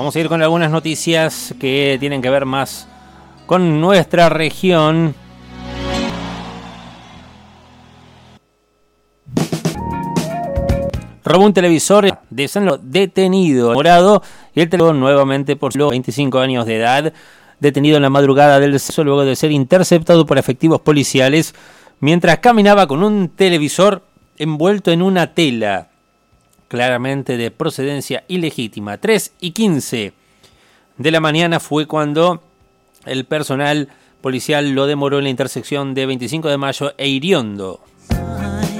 Vamos a ir con algunas noticias que tienen que ver más con nuestra región. Robó un televisor de San Lorenzo, detenido, morado, y el televisor nuevamente por los 25 años de edad, detenido en la madrugada del deceso luego de ser interceptado por efectivos policiales mientras caminaba con un televisor envuelto en una tela, claramente de procedencia ilegítima. 3:15 de la mañana fue cuando el personal policial lo demoró en la intersección de 25 de Mayo e Iriondo.